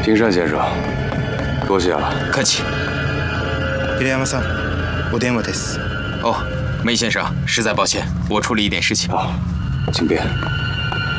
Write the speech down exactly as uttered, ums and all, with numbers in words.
平山先生，多谢了。 客气。 平山さん、お電話です。 哦，梅先生，实在抱歉，我出了一点事情。 好，请便。